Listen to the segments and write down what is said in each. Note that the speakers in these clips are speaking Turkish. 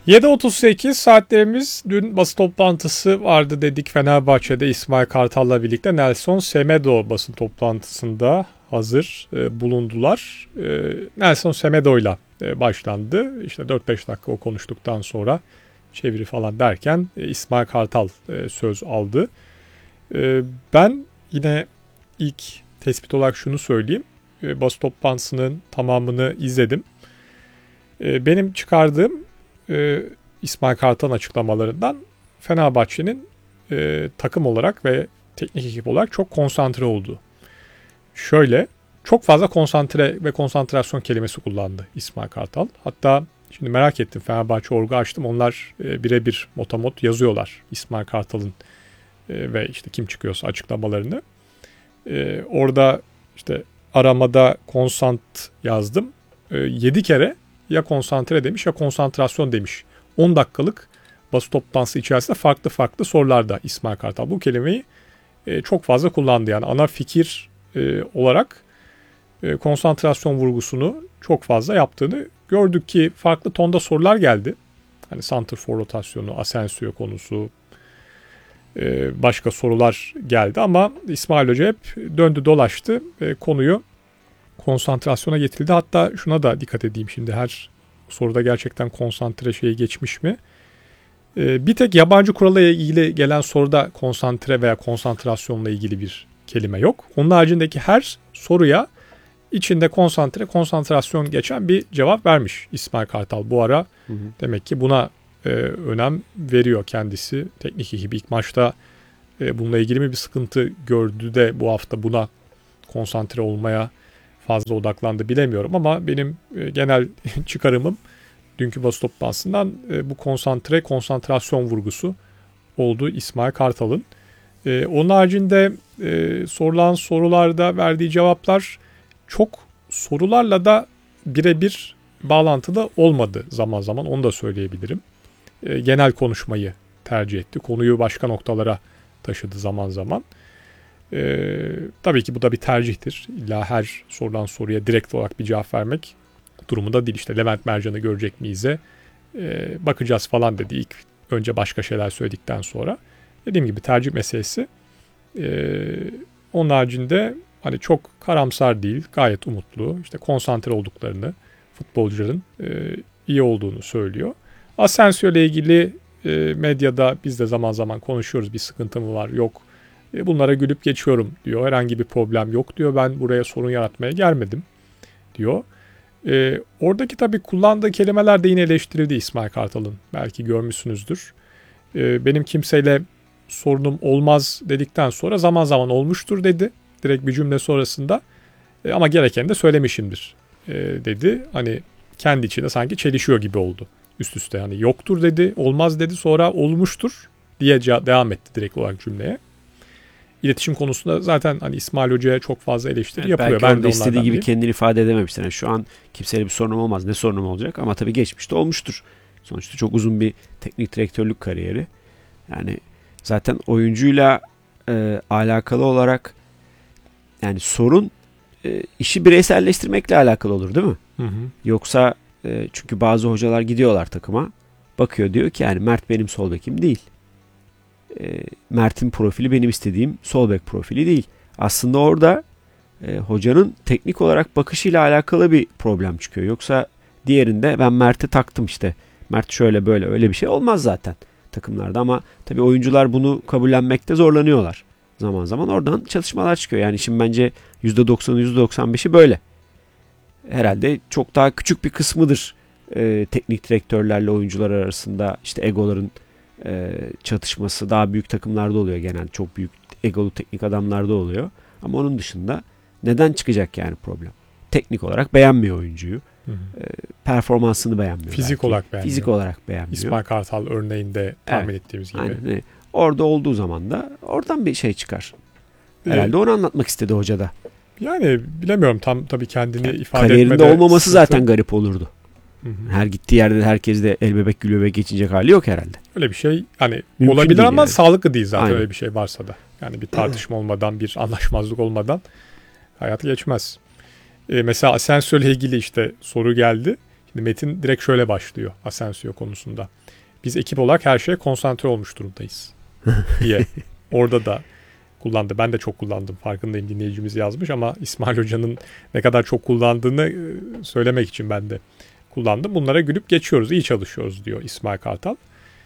7.38 saatlerimiz, dün basın toplantısı vardı dedik Fenerbahçe'de İsmail Kartal'la birlikte. Nelson Semedo basın toplantısında hazır bulundular. Nelson Semedo'yla başlandı. İşte 4-5 dakika o konuştuktan sonra çeviri falan derken İsmail Kartal söz aldı. Ben yine ilk tespit olarak şunu söyleyeyim. Basın toplantısının tamamını izledim. Benim çıkardığım İsmail Kartal'ın açıklamalarından Fenerbahçe'nin takım olarak ve teknik ekip olarak çok konsantre olduğu. Şöyle, çok fazla konsantre ve konsantrasyon kelimesi kullandı İsmail Kartal. Hatta şimdi merak ettim, Fenerbahçe.org'u açtım. Onlar birebir motamot yazıyorlar İsmail Kartal'ın ve işte kim çıkıyorsa açıklamalarını. Orada işte aramada konsant yazdım. 7 kere ya konsantre demiş ya konsantrasyon demiş. 10 dakikalık basın toplantısı içerisinde farklı sorularda İsmail Kartal bu kelimeyi çok fazla kullandı. Yani ana fikir olarak konsantrasyon vurgusunu çok fazla yaptığını gördük ki farklı tonda sorular geldi. Hani santrfor rotasyonu, Asensio konusu, başka sorular geldi ama İsmail Hoca hep döndü dolaştı konuyu konsantrasyona getirildi. Hatta şuna da dikkat edeyim şimdi, her soruda gerçekten konsantre şeyi geçmiş mi? Bir tek yabancı kurala ilgili gelen soruda konsantre veya konsantrasyonla ilgili bir kelime yok. Onun haricindeki her soruya içinde konsantre, konsantrasyon geçen bir cevap vermiş İsmail Kartal bu ara. Demek ki buna önem veriyor kendisi. Teknik ekibi ilk maçta bununla ilgili mi bir sıkıntı gördü de bu hafta buna konsantre olmaya fazla odaklandı bilemiyorum ama benim genel çıkarımım dünkü basın toplantısından bu konsantrasyon vurgusu oldu İsmail Kartal'ın. Onun haricinde sorulan sorularda verdiği cevaplar çok sorularla da birebir bağlantılı olmadı zaman zaman, onu da söyleyebilirim. Genel konuşmayı tercih etti. Konuyu başka noktalara taşıdı zaman zaman. Tabii ki bu da bir tercihtir. İlla her sorulan soruya direkt olarak bir cevap vermek durumunda değil. İşte Levent Mercan'ı görecek miyiz'e bakacağız falan dedi. İlk önce başka şeyler söyledikten sonra. Dediğim gibi tercih meselesi. Onun haricinde hani çok karamsar değil, gayet umutlu. İşte konsantre olduklarını, futbolcuların iyi olduğunu söylüyor. Asensio ile ilgili medyada biz de zaman zaman konuşuyoruz. Bir sıkıntı mı var? Yok. Bunlara gülüp geçiyorum diyor. Herhangi bir problem yok diyor. Ben buraya sorun yaratmaya gelmedim diyor. Oradaki tabii kullandığı kelimeler de yine eleştirildi İsmail Kartal'ın. Belki görmüşsünüzdür. Benim kimseyle sorunum olmaz dedikten sonra zaman zaman olmuştur dedi. Direkt bir cümle sonrasında. Ama gerekeni de söylemişimdir dedi. Hani kendi içinde sanki çelişiyor gibi oldu. Üst üste hani yoktur dedi, olmaz dedi, sonra olmuştur diye devam etti direkt olarak cümleye. İletişim konusunda zaten hani İsmail Hoca'ya çok fazla eleştiri yapılıyor. Belki ben de de istediği gibi diyeyim. kendini ifade edememiştir. Yani şu an kimseyle bir sorunum olmaz. Ne sorunum olacak? Ama tabii geçmişte olmuştur. Sonuçta çok uzun bir teknik direktörlük kariyeri. Yani zaten oyuncuyla alakalı olarak yani sorun işi bireyselleştirmekle alakalı olur değil mi? Hı. Yoksa çünkü bazı hocalar gidiyorlar takıma, bakıyor diyor ki yani Mert benim sol bekim değil. Mert'in profili benim istediğim sol bek profili değil. Aslında orada hocanın teknik olarak bakışıyla alakalı bir problem çıkıyor. Yoksa diğerinde ben Mert'e taktım işte. Mert şöyle böyle, öyle bir şey olmaz zaten takımlarda ama tabii oyuncular bunu kabullenmekte zorlanıyorlar. Zaman zaman oradan çatışmalar çıkıyor. Yani şimdi bence %90'ı %95'i böyle. Herhalde çok daha küçük bir kısmıdır teknik direktörlerle oyuncular arasında işte egoların çatışması daha büyük takımlarda oluyor genelde. Çok büyük egolu teknik adamlarda oluyor. Ama onun dışında neden çıkacak yani problem? Teknik olarak beğenmiyor oyuncuyu. Performansını beğenmiyor. Fizik olarak beğenmiyor. Fizik olarak beğenmiyor. İsmail Kartal örneğinde tahmin ettiğimiz gibi. Aynen. Orada olduğu zaman da oradan bir şey çıkar. Herhalde onu anlatmak istedi hoca da. Yani bilemiyorum, tam tabii kendini ifade etmede. Kariyerinde olmaması zaten garip olurdu. Her gittiği yerde herkes de el bebek gül bebek geçinecek hali yok herhalde. Öyle bir şey hani mümkün olabilir ama yani. Sağlıklı değil zaten. Aynen. Öyle bir şey varsa da. Yani bir tartışma olmadan, bir anlaşmazlık olmadan hayatı geçmez. Mesela Asensio ile ilgili işte soru geldi. Şimdi metin direkt şöyle başlıyor Asensio konusunda. Biz ekip olarak her şeye konsantre olmuş durumdayız diye. Orada da kullandı. Ben de çok kullandım. Farkındayım, dinleyicimiz yazmış ama İsmail Hoca'nın ne kadar çok kullandığını söylemek için ben de kullandım. Bunlara gülüp geçiyoruz. İyi çalışıyoruz diyor İsmail Kartal.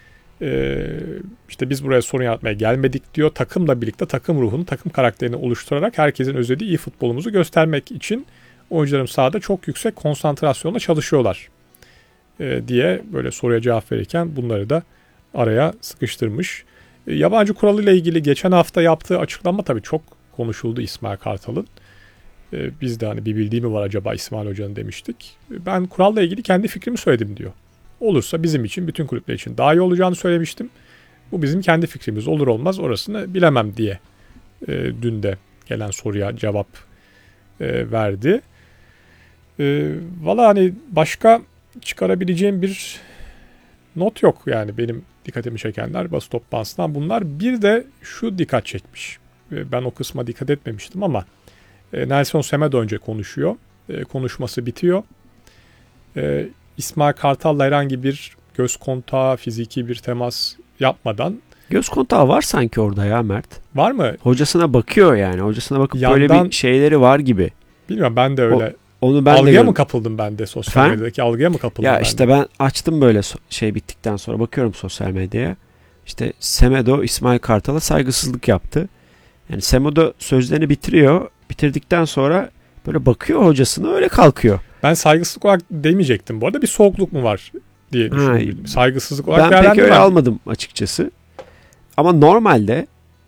İşte biz buraya sorun yaratmaya gelmedik diyor. Takımla birlikte takım ruhunu, takım karakterini oluşturarak herkesin özlediği iyi futbolumuzu göstermek için oyuncularım sahada çok yüksek konsantrasyonla çalışıyorlar diye böyle soruya cevap verirken bunları da araya sıkıştırmış. Yabancı kuralıyla ilgili geçen hafta yaptığı açıklama tabii çok konuşuldu İsmail Kartal'ın. Biz de hani bir bildiği mi var acaba İsmail Hoca'nın demiştik. Ben kuralla ilgili kendi fikrimi söyledim diyor. Olursa bizim için, bütün kulüpler için daha iyi olacağını söylemiştim. Bu bizim kendi fikrimiz, olur olmaz orasını bilemem diye dün de gelen soruya cevap verdi. Valla hani başka çıkarabileceğim bir not yok yani benim dikkatimi çekenler basın toplantısından bunlar. Bir de şu dikkat çekmiş. Ben o kısma dikkat etmemiştim ama Nelson Semedo önce konuşuyor. Konuşması bitiyor. İsmail Kartal'la herhangi bir göz kontağı, fiziki bir temas yapmadan. Göz kontağı var sanki orada ya Mert. Var mı? Hocasına bakıyor yani. Hocasına bakıp yandan, böyle bir şeyleri var gibi. Bilmiyorum, ben de öyle. Onu ben algıya de mı kapıldım ben de sosyal medyadaki algıya mı kapıldım ya ben işte de? ben açtım böyle şey bittikten sonra bakıyorum sosyal medyaya. İşte Semedo İsmail Kartal'a saygısızlık yaptı. Yani Semedo sözlerini bitiriyor. Bitirdikten sonra böyle bakıyor hocasına, öyle kalkıyor. Ben saygısızlık olarak demeyecektim. Bu arada bir soğukluk mu var diye düşündüm. Saygısızlık olarak ben değerlendirmem. pek öyle almadım açıkçası. Ama normalde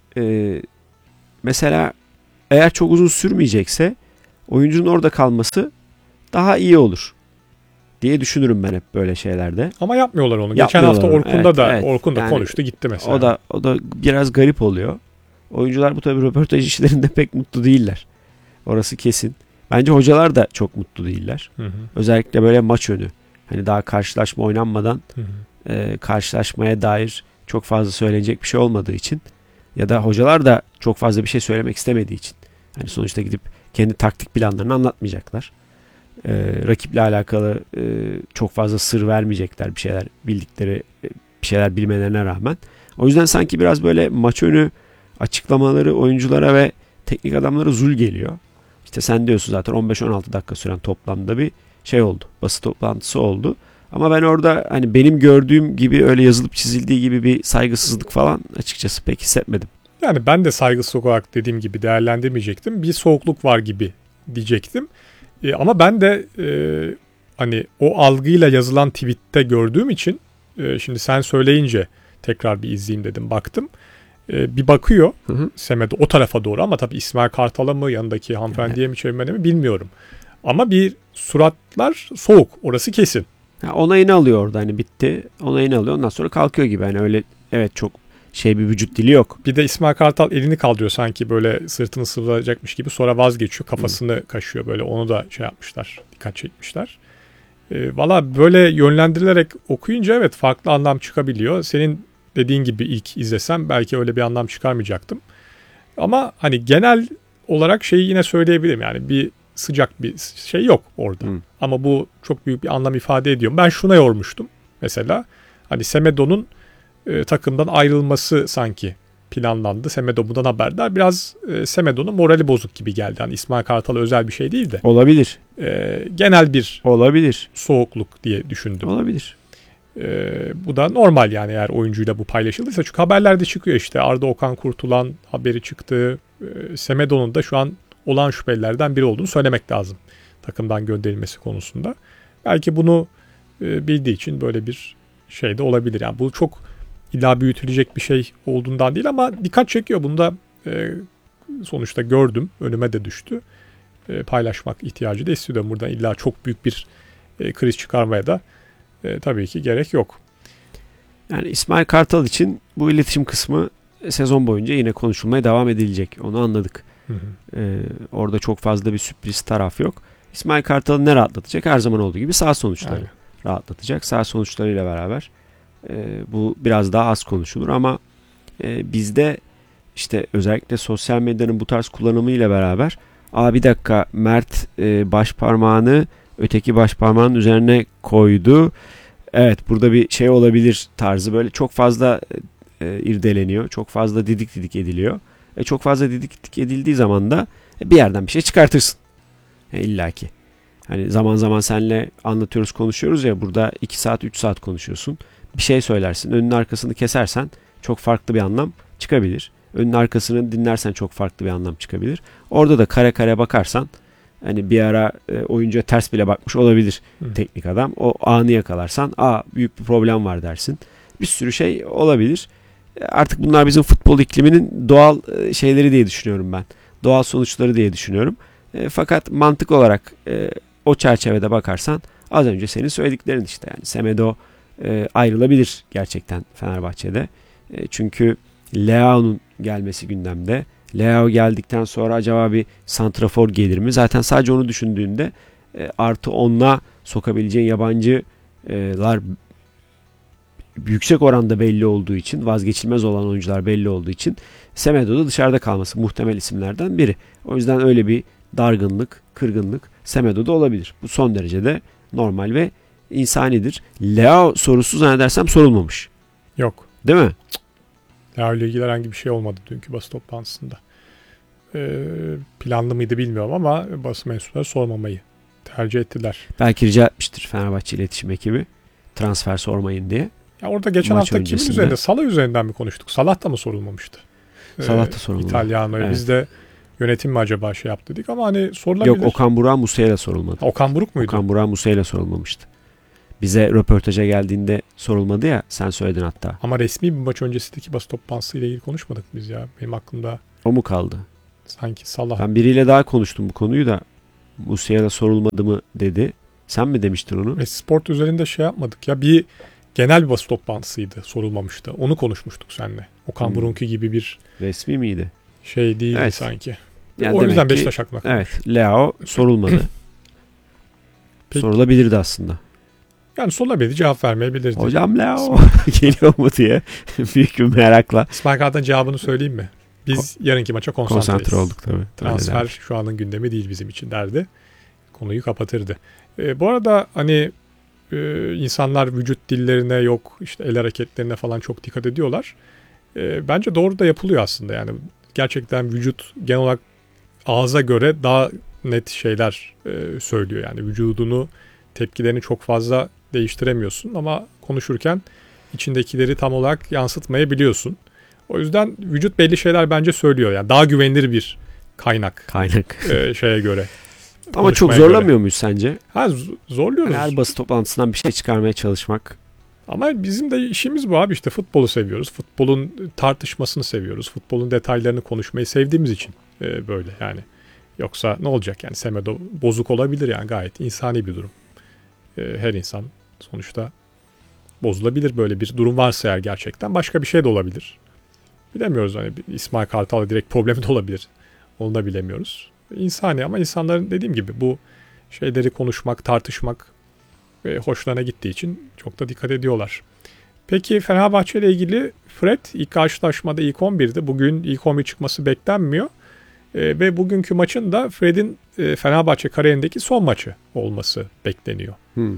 mesela eğer çok uzun sürmeyecekse oyuncunun orada kalması daha iyi olur diye düşünürüm ben hep böyle şeylerde. Ama yapmıyorlar onu. Yapmıyorlar. Geçen hafta Orkun'da evet. Orkun da Yani konuştu gitti mesela. O da biraz garip oluyor. Oyuncular bu tabii röportaj işlerinde pek mutlu değiller. Orası kesin. Bence hocalar da çok mutlu değiller. Hı hı. Özellikle böyle maç önü. Hani daha karşılaşma oynanmadan Hı hı. Karşılaşmaya dair çok fazla söylenecek bir şey olmadığı için ya da hocalar da çok fazla bir şey söylemek istemediği için. Hani sonuçta gidip kendi taktik planlarını anlatmayacaklar. Rakiple alakalı çok fazla sır vermeyecekler, bir şeyler bildikleri, bir şeyler bilmelerine rağmen. O yüzden sanki biraz böyle maç önü açıklamaları oyunculara ve teknik adamlara zul geliyor. İşte sen diyorsun zaten 15-16 dakika süren toplamda bir şey oldu. Basın toplantısı oldu. Ama ben orada hani benim gördüğüm gibi öyle yazılıp çizildiği gibi bir saygısızlık falan açıkçası pek hissetmedim. Yani ben de saygısızlık olarak dediğim gibi değerlendirmeyecektim. Bir soğukluk var gibi diyecektim. Ama ben de hani o algıyla yazılan tweette gördüğüm için şimdi sen söyleyince tekrar bir izleyeyim dedim. Baktım. Bir bakıyor Semedo o tarafa doğru ama tabii İsmail Kartal'a mı yanındaki hanımefendiye mi çevirmene mi bilmiyorum. Ama bir suratlar soğuk, orası kesin. Ya onayını alıyor orada, hani bitti. Onayını alıyor, ondan sonra kalkıyor gibi. Hani öyle evet çok bir vücut dili yok. Bir de İsmail Kartal elini kaldırıyor sanki böyle sırtını sıvayacakmış gibi, sonra vazgeçiyor, kafasını kaşıyor böyle, onu da şey yapmışlar, dikkat çekmişler. Valla böyle yönlendirilerek okuyunca evet farklı anlam çıkabiliyor. Senin dediğin gibi ilk izlesem belki öyle bir anlam çıkarmayacaktım. Ama hani genel olarak şeyi yine söyleyebilirim, yani bir sıcak bir şey yok orada. Ama bu çok büyük bir anlam ifade ediyor. Ben şuna yormuştum mesela. Hani Semedo'nun takımdan ayrılması sanki planlandı. Semedo bundan haberdar. Biraz Semedo'nun morali bozuk gibi geldi. Hani İsmail Kartal'a özel bir şey değil de. Olabilir. Genel bir olabilir. Soğukluk diye düşündüm. Olabilir. Bu da normal yani eğer oyuncuyla bu paylaşıldıysa. Çünkü haberlerde çıkıyor işte. Arda Okan Kurtulan haberi çıktı. Semedo'nun da şu an olan şüphelilerden biri olduğunu söylemek lazım. Takımdan gönderilmesi konusunda. Belki bunu bildiği için böyle bir şey de olabilir. Yani bu çok illa büyütülecek bir şey olduğundan değil ama dikkat çekiyor. Bunu da sonuçta gördüm. Önüme de düştü. Paylaşmak ihtiyacı da hissediyorum. Buradan illa çok büyük bir kriz çıkarmaya da tabii ki gerek yok. Yani İsmail Kartal için bu iletişim kısmı sezon boyunca yine konuşulmaya devam edilecek. Onu anladık. Orada çok fazla bir sürpriz taraf yok. İsmail Kartal'ı ne rahatlatacak? Her zaman olduğu gibi sağ sonuçları rahatlatacak. Sağ sonuçlarıyla beraber bu biraz daha az konuşulur ama bizde işte özellikle sosyal medyanın bu tarz kullanımıyla beraber bir dakika Mert baş parmağını öteki baş parmağının üzerine koydu. Evet, burada bir şey olabilir tarzı, böyle çok fazla irdeleniyor. Çok fazla didik didik ediliyor. Çok fazla didik didik edildiği zaman da bir yerden bir şey çıkartırsın. İllaki. Hani zaman zaman seninle anlatıyoruz, konuşuyoruz ya, burada 2 saat 3 saat konuşuyorsun. Bir şey söylersin. Önünün arkasını kesersen çok farklı bir anlam çıkabilir. Önünün arkasını dinlersen çok farklı bir anlam çıkabilir. Orada da kare kare bakarsan hani bir ara oyuncuya ters bile bakmış olabilir teknik adam. O anı yakalarsan büyük bir problem var dersin. Bir sürü şey olabilir. Artık bunlar bizim futbol ikliminin doğal şeyleri diye düşünüyorum ben. Doğal sonuçları diye düşünüyorum. Fakat mantık olarak o çerçevede bakarsan az önce senin söylediklerin işte, yani Semedo ayrılabilir gerçekten Fenerbahçe'de. Çünkü Leao'nun gelmesi gündemde. Leao geldikten sonra acaba bir santrafor gelir mi? Zaten sadece onu düşündüğünde artı 10'la sokabileceğin yabancılar yüksek oranda belli olduğu için, vazgeçilmez olan oyuncular belli olduğu için Semedo'da dışarıda kalması muhtemel isimlerden biri. O yüzden öyle bir dargınlık, kırgınlık Semedo'da olabilir. Bu son derece de normal ve insanidir. Leao sorusu zannedersem sorulmamış. Yok. Değil mi? Leao ile ilgili herhangi bir şey olmadı dünkü basın toplantısında. Planlı mıydı bilmiyorum ama basın mensupları sormamayı tercih ettiler. Belki rica etmiştir Fenerbahçe iletişim ekibi transfer sormayın diye. Ya orada geçen Maç hafta kimin üzerinde? Salah üzerinden mi konuştuk? Salah da mı sorulmamıştı? Salah da sorulmadı. İtalyano'ya. Evet. Biz de yönetim mi acaba şey yaptı dedik ama hani sorulabilir. Yok, Okan Burak'a Muslera sorulmadı. Okan Buruk muydu? Okan Burak'a Muslera sorulmamıştı. Bize röportaja geldiğinde sorulmadı ya, sen söyledin hatta. Ama resmi bir maç öncesindeki basın toplantısı ile ilgili konuşmadık biz ya. Benim aklımda O mu kaldı? sanki Salah. Ben biriyle daha konuştum bu konuyu da, Muslera sorulmadı mı dedi. Sen mi demiştin onu? Sport üzerinde şey yapmadık ya. Bir genel bir basın toplantısıydı. Sorulmamıştı. Onu konuşmuştuk seninle. Okan Buruk'u gibi bir Resmi miydi? şey değildi Evet. sanki. Yani o yüzden demek ki, Beşiktaş aklına kalmış. evet, Leao sorulmadı. Peki. Sorulabilirdi aslında. Yani sorulabilirdi, cevap vermeyebilirdi. Hocam Leao geliyor mu diye büyük bir merakla. İsmail Kartal'ın cevabını söyleyeyim mi? Biz yarınki maça konsantreyiz. Konsantre olduk tabii. Transfer şu anın gündemi değil bizim için derdi. Konuyu kapatırdı. Bu arada hani insanlar vücut dillerine, yok işte el hareketlerine falan çok dikkat ediyorlar. Bence doğru da yapılıyor aslında. Yani gerçekten vücut genel olarak ağza göre daha net şeyler söylüyor. Yani vücudunu, tepkilerini çok fazla değiştiremiyorsun ama konuşurken içindekileri tam olarak yansıtmayabiliyorsun. O yüzden vücut belli şeyler bence söylüyor. Yani daha güvenilir bir kaynak. Şeye göre. Ama çok zorlamıyor muyuz sence? Zorluyoruz. Her basın toplantısından bir şey çıkarmaya çalışmak. Ama bizim de işimiz bu abi, işte futbolu seviyoruz. Futbolun tartışmasını seviyoruz. Futbolun detaylarını konuşmayı sevdiğimiz için böyle yani. Yoksa ne olacak yani, Semedo bozuk olabilir yani, gayet insani bir durum. Her insan sonuçta bozulabilir, böyle bir durum varsa eğer gerçekten. Başka bir şey de olabilir. Bilemiyoruz hani, İsmail Kartal'la direkt problemi de olabilir. Onu da bilemiyoruz. İnsani, ama insanların dediğim gibi bu şeyleri konuşmak, tartışmak hoşlarına gittiği için çok da dikkat ediyorlar. Peki Fenerbahçe ile ilgili Fred ilk karşılaşmada ilk 11'di. Bugün ilk 11 çıkması beklenmiyor. Ve bugünkü maçın da Fred'in Fenerbahçe kariyerindeki son maçı olması bekleniyor.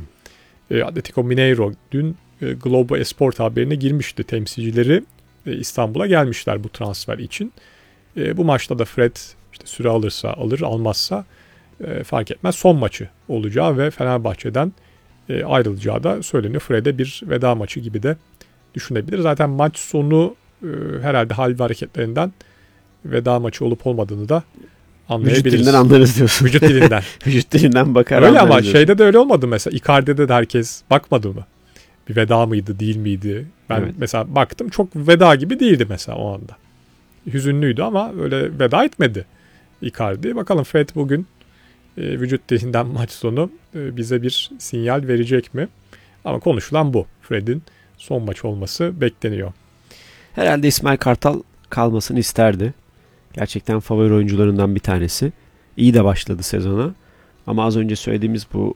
Atletico Mineiro dün Globo Esport haberine girmişti. Temsilcileri İstanbul'a gelmişler bu transfer için. Bu maçta da Fred işte süre alırsa alır, almazsa fark etmez, son maçı olacağı ve Fenerbahçe'den ayrılacağı da söyleniyor. Fred'e bir veda maçı gibi de düşünebilir. Zaten maç sonu herhalde hal ve hareketlerinden veda maçı olup olmadığını da anlayabiliriz. Vücut dilinden anlarız diyorsun. Vücut dilinden. Vücut dilinden bakar öyle, anlarız ama diyorsun. şeyde de öyle olmadı mesela. Icardi'de de herkes bakmadı mı? Bir veda mıydı, değil miydi? Ben mesela baktım, çok veda gibi değildi mesela o anda. Hüzünlüydü ama öyle veda etmedi Icardi. Bakalım Fred bugün vücut dilinden maç sonu bize bir sinyal verecek mi? Ama konuşulan bu. Fred'in son maç olması bekleniyor. Herhalde İsmail Kartal kalmasını isterdi. Gerçekten favori oyuncularından bir tanesi. İyi de başladı sezona. Ama az önce söylediğimiz bu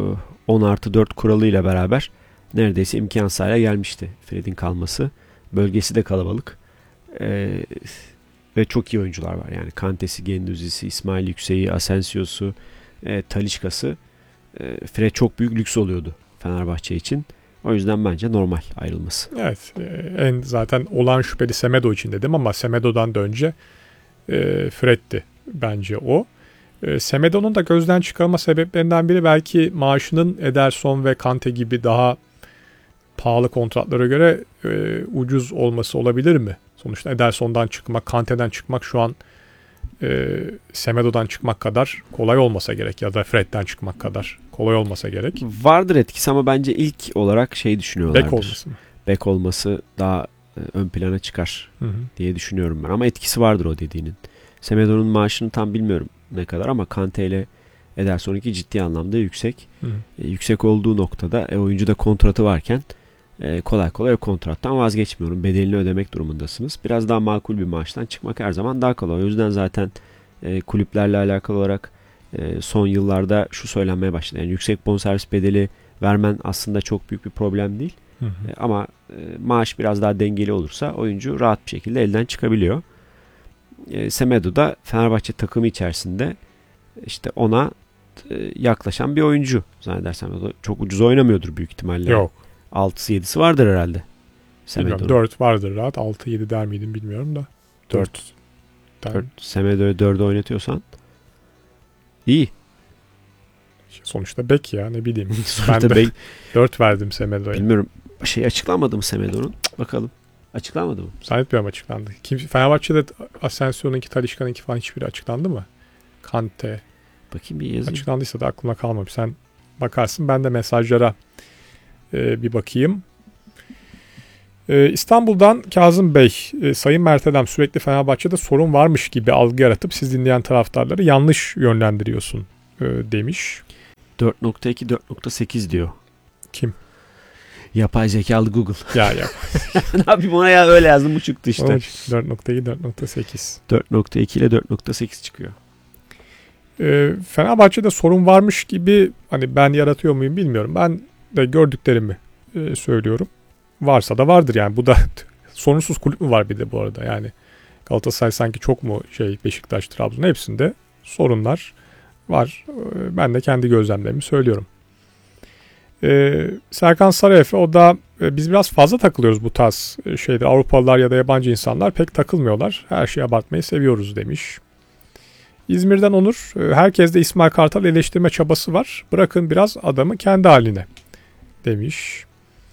10+4 kuralıyla beraber neredeyse imkansız hale gelmişti Fred'in kalması. Bölgesi de kalabalık. Ve çok iyi oyuncular var. Yani Kante'si, Gendouzi'si, İsmail Yüksek'i, Asensio'su, Talisca'sı. Fred çok büyük lüks oluyordu Fenerbahçe için. O yüzden bence normal ayrılması. Evet. En zaten olan şüpheli Semedo için dedim ama Semedo'dan da önce Fred'ti bence o. Semedo'nun da gözden çıkarma sebeplerinden biri belki maaşının Ederson ve Kante gibi daha pahalı kontratlara göre ucuz olması olabilir mi? Sonuçta Ederson'dan çıkmak, Kante'den çıkmak şu an Semedo'dan çıkmak kadar kolay olmasa gerek ya da Fred'den çıkmak kadar kolay olmasa gerek. Vardır etkisi ama bence ilk olarak şey düşünüyorlardır. Bek olması mı? Bek olması daha ön plana çıkar diye düşünüyorum ben. Ama etkisi vardır o dediğinin. Semedo'nun maaşını tam bilmiyorum ne kadar ama Kante ile Ederson'unki ciddi anlamda yüksek. Yüksek olduğu noktada oyuncu da kontratı varken kolay kolay o kontrattan vazgeçmiyorum. Bedelini ödemek durumundasınız. Biraz daha makul bir maaştan çıkmak her zaman daha kolay. O yüzden zaten kulüplerle alakalı olarak son yıllarda şu söylenmeye başladı. Yani yüksek bonservis bedeli vermen aslında çok büyük bir problem değil. Ama maaş biraz daha dengeli olursa oyuncu rahat bir şekilde elden çıkabiliyor. Semedo da Fenerbahçe takımı içerisinde işte ona yaklaşan bir oyuncu. Zannedersem o da çok ucuz oynamıyordur büyük ihtimalle. Yok. 6'sı 7'si vardır herhalde. Bilmiyorum, 4 vardır rahat. 6-7 der miydim bilmiyorum da. 4. Semedo'yu 4'e oynatıyorsan iyi. Sonuçta bek ya ne bileyim. Ben de 4 verdim Semedo'ya. Bilmiyorum. Şey açıklanmadı mı Semedo'nun? Bakalım. Açıklanmadı mı? Zannetmiyorum açıklandı. Fenerbahçe'de Asensio'nunki, Talisca'nınki falan hiçbiri açıklandı mı? Kante. Bakayım bir yazayım. Açıklandıysa da aklımda kalmamış. Sen bakarsın. Ben de mesajlara bir bakayım. İstanbul'dan Kazım Bey, Sayın Mertelem sürekli Fenerbahçe'de sorun varmış gibi algı yaratıp siz dinleyen taraftarları yanlış yönlendiriyorsun demiş. 4.2 4.8 diyor. Kim? Yapay zekalı Google. Ya. Ne yapayım ona ya öyle yazdım bu çıktı işte. 4.2 4.8. 4.2 ile 4.8 çıkıyor. Fenerbahçe'de sorun varmış gibi hani ben yaratıyor muyum bilmiyorum. Ben de gördüklerimi söylüyorum. Varsa da vardır yani. Bu da sorunsuz kulüp mü var bir de bu arada yani. Galatasaray sanki çok mu Beşiktaş, Trabzon hepsinde sorunlar var. Ben de kendi gözlemlerimi söylüyorum. Serkan Sarayefe o da biz biraz fazla takılıyoruz bu tarz şeyde. Avrupalılar ya da yabancı insanlar pek takılmıyorlar. Her şeyi abartmayı seviyoruz demiş. İzmir'den Onur, herkeste İsmail Kartal eleştirme çabası var. Bırakın biraz adamı kendi haline demiş.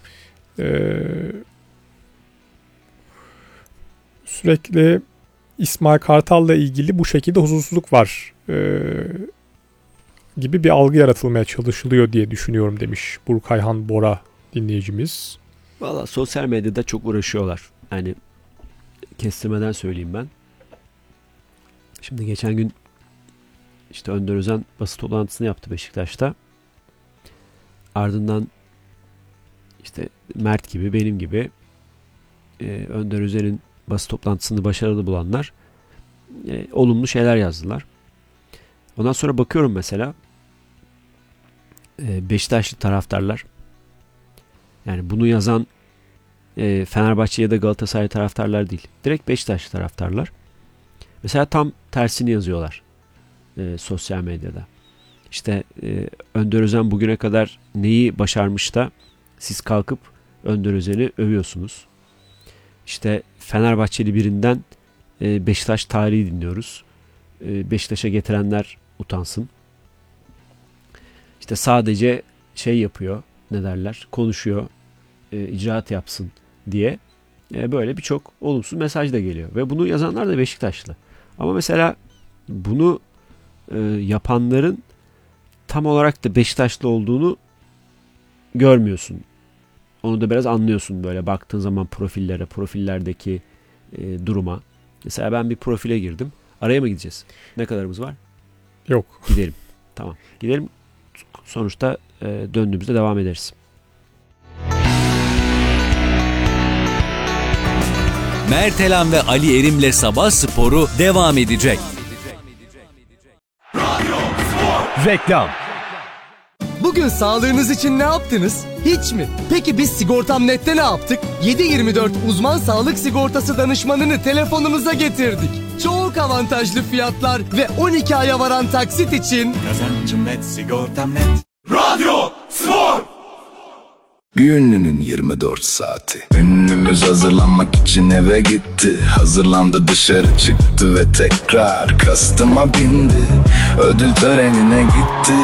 Sürekli İsmail Kartal'la ilgili bu şekilde huzursuzluk var gibi bir algı yaratılmaya çalışılıyor diye düşünüyorum demiş Burkayhan Bora dinleyicimiz. Valla sosyal medyada çok uğraşıyorlar. Yani kestirmeden söyleyeyim ben. Şimdi geçen gün işte Önder Özen basın toplantısını yaptı Beşiktaş'ta. Ardından işte Mert gibi benim gibi Önder Özen'in basın toplantısını başarılı bulanlar olumlu şeyler yazdılar. Ondan sonra bakıyorum mesela Beşiktaşlı taraftarlar yani bunu yazan Fenerbahçe ya da Galatasaray taraftarlar değil. Direkt Beşiktaşlı taraftarlar. Mesela tam tersini yazıyorlar sosyal medyada. İşte Önder Özen bugüne kadar neyi başarmış da siz kalkıp Önder Özen'i övüyorsunuz. İşte Fenerbahçeli birinden Beşiktaş tarihi dinliyoruz. Beşiktaş'a getirenler utansın. İşte sadece şey yapıyor, ne derler, konuşuyor, icraat yapsın diye böyle birçok olumsuz mesaj da geliyor. Ve bunu yazanlar da Beşiktaşlı. Ama mesela bunu yapanların tam olarak da Beşiktaşlı olduğunu görmüyorsun. Onu da biraz anlıyorsun böyle baktığın zaman profillere, profillerdeki duruma. Mesela ben bir profile girdim. Araya mı gideceğiz? Ne kadarımız var? Yok. Gidelim. Tamam. Gidelim. Sonuçta döndüğümüzde devam ederiz. Mertelan ve Ali Erim'le Sabah Sporu devam edecek. Reklam. Bugün sağlığınız için ne yaptınız? Hiç mi? Peki biz Sigortam.net'te ne yaptık? 7/24 uzman sağlık sigortası danışmanını telefonunuza getirdik. Çok avantajlı fiyatlar ve 12 aya varan taksit için Kazancım net, sigortam net. Radyo Spor. Bir ünlünün 24 saati. Ünlümüz hazırlanmak için eve gitti. Hazırlandı, dışarı çıktı ve tekrar kastıma bindi. Ödül törenine gitti.